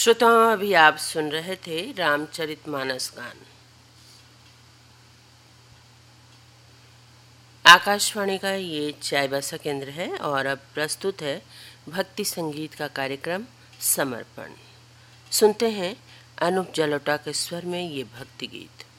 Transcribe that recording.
श्रोताओं, अभी आप सुन रहे थे रामचरितमानस गान। आकाशवाणी का ये चाईबासा केंद्र है और अब प्रस्तुत है भक्ति संगीत का कार्यक्रम समर्पण। सुनते हैं अनूप जलोटा के स्वर में ये भक्ति गीत।